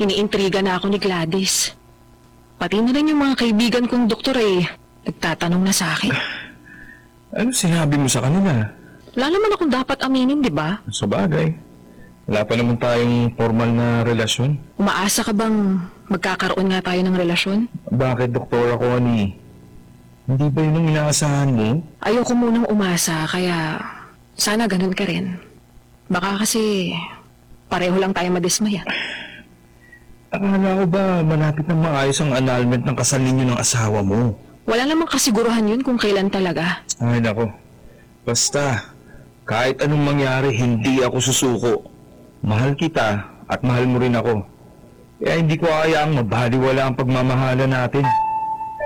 iniintriga na ako ni Gladys. Pati na rin yung mga kaibigan kong doktor ay nagtatanong na sa akin. Ano sinabi mo sa kanila? Wala naman akong dapat aminin, di ba? Sa bagay. Wala pa naman tayong formal na relasyon. Umaasa ka bang magkakaroon nga tayo ng relasyon? Bakit, Doktora Connie? Hindi ba yun ang inaasahan mo? Ayoko munang umasa, kaya sana ganun ka rin. Baka kasi pareho lang tayo madismaya. Akala ko ba malapit na maayos ang annulment ng kasal ninyo ng asawa mo? Wala namang kasiguruhan yun kung kailan talaga. Ay, nako. Basta, kahit anong mangyari, hindi ako susuko. Mahal kita at mahal mo rin ako. Kaya hindi ko hayaang mabaliwala ang pagmamahala natin.